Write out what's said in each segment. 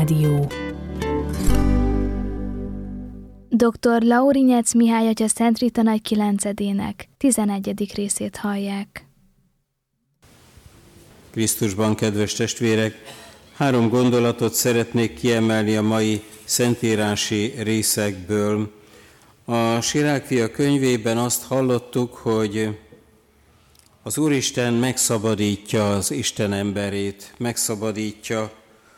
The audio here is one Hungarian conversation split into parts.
Rádió. Dr. Laurinyec Mihály atya Szent Rita Nagy Kilencedének 11. részét hallják. Krisztusban, kedves testvérek, 3 gondolatot szeretnék kiemelni a mai szentírási részekből. A Sirákfia könyvében azt hallottuk, hogy az Úristen megszabadítja az Isten emberét, megszabadítja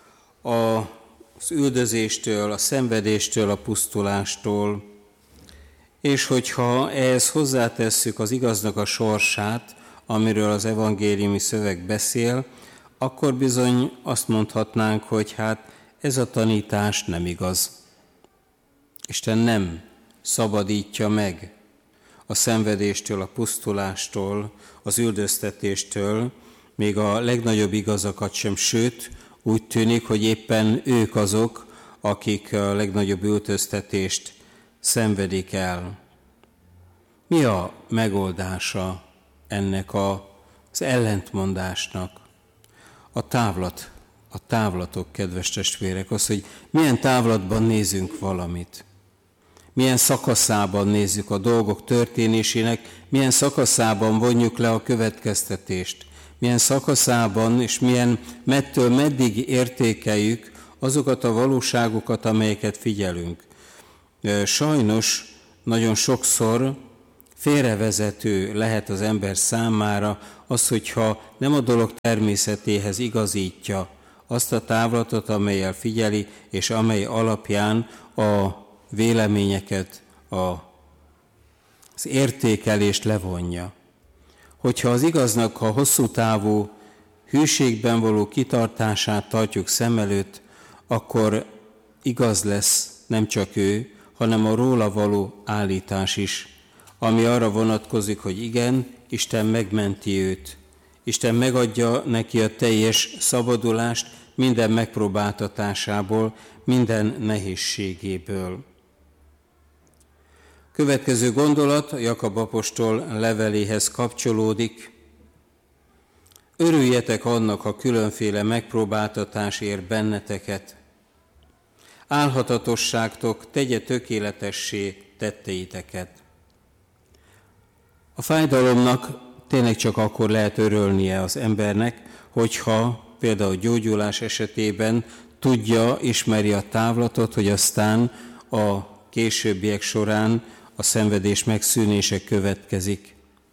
az üldözéstől, a szenvedéstől, a pusztulástól, és hogyha ehhez hozzátesszük az igaznak a sorsát, amiről az evangéliumi szöveg beszél, akkor bizony azt mondhatnánk, hogy hát ez a tanítás nem igaz. Isten nem szabadítja meg a szenvedéstől, a pusztulástól, az üldöztetéstől, még a legnagyobb igazakat sem, sőt, úgy tűnik, hogy éppen ők azok, akik a legnagyobb üldöztetést szenvedik el. Mi a megoldása ennek az ellentmondásnak? A távlatok, kedves testvérek, az, hogy milyen távlatban nézünk valamit. Milyen szakaszában nézzük a dolgok történésének, milyen szakaszában vonjuk le a következtetést, milyen szakaszában és mettől meddig értékeljük azokat a valóságokat, amelyeket figyelünk. Sajnos nagyon sokszor félrevezető lehet az ember számára az, hogyha nem a dolog természetéhez igazítja azt a távlatot, amellyel figyeli, és amely alapján a véleményeket, az értékelést levonja. Hogyha az igaznak a hosszú távú hűségben való kitartását tartjuk szem előtt, akkor igaz lesz nem csak ő, hanem a róla való állítás is, ami arra vonatkozik, hogy igen, Isten megmenti őt. Isten megadja neki a teljes szabadulást minden megpróbáltatásából, minden nehézségéből. Következő gondolat a Jakab apostol leveléhez kapcsolódik. Örüljetek annak, ha különféle megpróbáltatás ér benneteket. Álhatatosságtok tegye tökéletessé tetteiteket. A fájdalomnak tényleg csak akkor lehet örülnie az embernek, hogyha például gyógyulás esetében tudja, ismeri a távlatot, hogy aztán a későbbiek során a szenvedés megszűnése következik.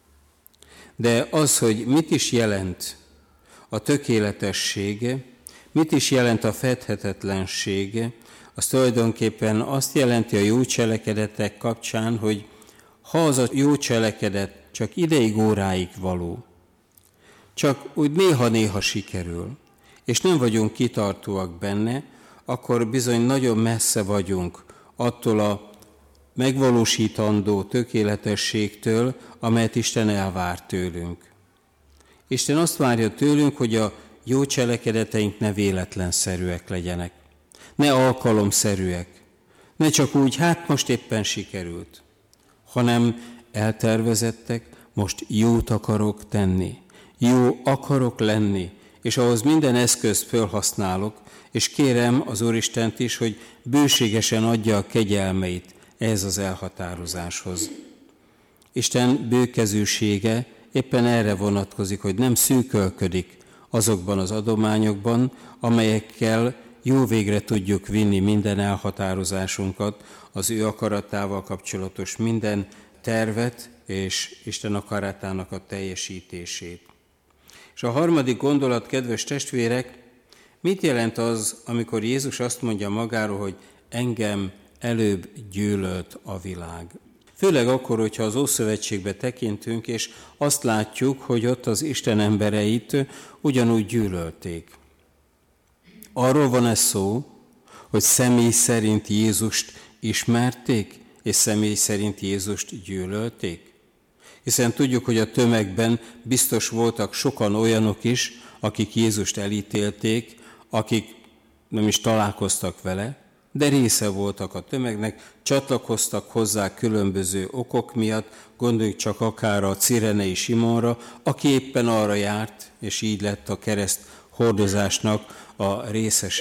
De az, hogy mit is jelent a tökéletesség, mit is jelent a fedhetetlenség, az tulajdonképpen azt jelenti a jó cselekedetek kapcsán, hogy ha az a jó cselekedet csak ideig, óráig való, csak úgy néha-néha sikerül, és nem vagyunk kitartóak benne, akkor bizony nagyon messze vagyunk attól a megvalósítandó tökéletességtől, amelyet Isten elvár tőlünk. Isten azt várja tőlünk, hogy a jó cselekedeteink ne véletlenszerűek legyenek, ne alkalomszerűek, ne csak úgy, hát most éppen sikerült, hanem eltervezettek, most jót akarok tenni, jó akarok lenni, és ahhoz minden eszközt felhasználok, és kérem az Úristent is, hogy bőségesen adja a kegyelmeit ehhez az elhatározáshoz. Isten bőkezűsége éppen erre vonatkozik, hogy nem szűkölködik azokban az adományokban, amelyekkel jó végre tudjuk vinni minden elhatározásunkat, az ő akaratával kapcsolatos minden tervet és Isten akaratának a teljesítését. És a harmadik gondolat, kedves testvérek, mit jelent az, amikor Jézus azt mondja magáról, hogy engem előbb gyűlölt a világ? Főleg akkor, hogyha az Ószövetségbe tekintünk, és azt látjuk, hogy ott az Isten embereit ugyanúgy gyűlölték. Arról van ez szó, hogy személy szerint Jézust ismerték, és személy szerint Jézust gyűlölték? Hiszen tudjuk, hogy a tömegben biztos voltak sokan olyanok is, akik Jézust elítélték, akik nem is találkoztak vele, de része voltak a tömegnek, csatlakoztak hozzá különböző okok miatt, gondoljuk csak akár a cirenei Simonra, aki éppen arra járt, és így lett a kereszt hordozásnak a részese,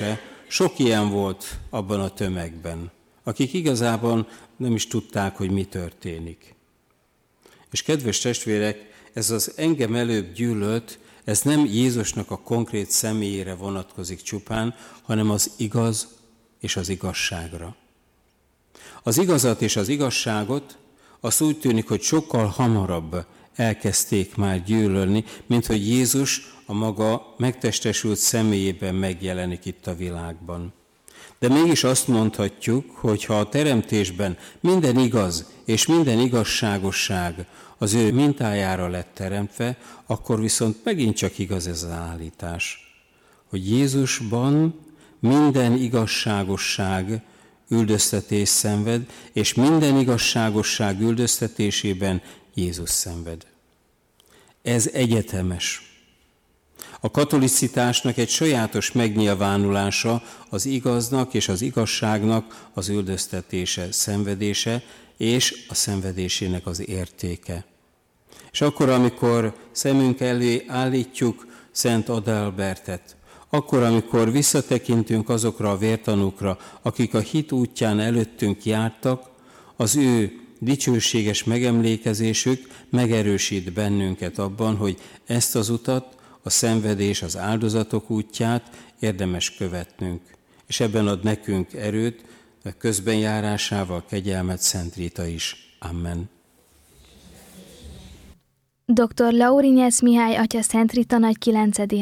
Sok ilyen volt abban a tömegben, akik igazában nem is tudták, hogy mi történik. És kedves testvérek, ez az engem előbb gyűlölt, ez nem Jézusnak a konkrét személyére vonatkozik csupán, hanem az igaz és az igazságra. Az igazat és az igazságot azt úgy tűnik, hogy sokkal hamarabb elkezdték már gyűlölni, mint hogy Jézus a maga megtestesült személyében megjelenik itt a világban. De mégis azt mondhatjuk, hogy ha a teremtésben minden igaz és minden igazságosság az ő mintájára lett teremtve, akkor viszont megint csak igaz ez az állítás, hogy Jézusban minden igazságosság üldöztetés szenved, és minden igazságosság üldöztetésében Jézus szenved. Ez egyetemes. A katolicitásnak egy sajátos megnyilvánulása az igaznak és az igazságnak az üldöztetése, szenvedése és a szenvedésének az értéke. És akkor, amikor szemünk elé állítjuk Szent Adalbertet, akkor, amikor visszatekintünk azokra a vértanúkra, akik a hit útján előttünk jártak, az ő dicsőséges megemlékezésük megerősít bennünket abban, hogy ezt az utat, a szenvedés, az áldozatok útját érdemes követnünk. És ebben ad nekünk erőt, közbenjárásával kegyelmet Szent Rita is. Amen. Dr. Laurinyec Mihály atya Szent Rita nagy 9.